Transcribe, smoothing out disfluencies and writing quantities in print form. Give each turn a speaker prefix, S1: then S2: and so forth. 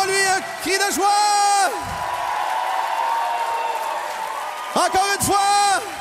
S1: lui un cri de joie. Encore une fois.